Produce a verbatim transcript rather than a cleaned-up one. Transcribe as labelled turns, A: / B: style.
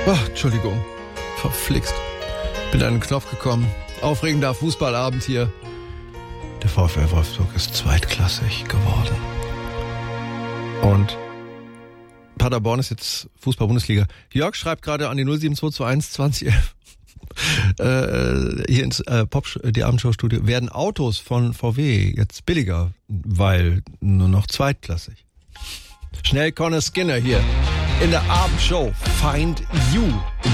A: Oh, Entschuldigung. Verflixt. Bin an den Knopf gekommen. Aufregender Fußballabend hier. Der VfL Wolfsburg ist zweitklassig geworden. Und Paderborn ist jetzt Fußball-Bundesliga. Jörg schreibt gerade an die null sieben zwei zwei eins zwanzig elf äh, hier ins äh, Pop, die Abendshow-Studio. Werden Autos von V W jetzt billiger, weil nur noch zweitklassig? Schnell Conor Skinner hier in der Abendshow. Find You.